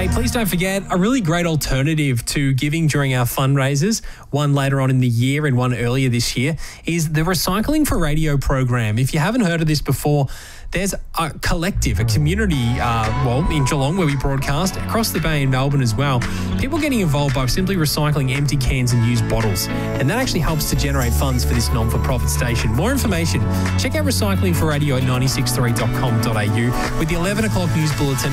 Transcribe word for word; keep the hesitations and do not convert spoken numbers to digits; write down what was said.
Hey, please don't forget, a really great alternative to giving during our fundraisers, one later on in the year and one earlier this year, is the Recycling for Radio program. If you haven't heard of this before, there's a collective, a community, uh, well, in Geelong where we broadcast, across the Bay in Melbourne as well. People getting involved by simply recycling empty cans and used bottles. And that actually helps to generate funds for this non-for-profit station. More information, check out Recycling for Radio at nine six three dot com dot a u with the eleven o'clock news bulletin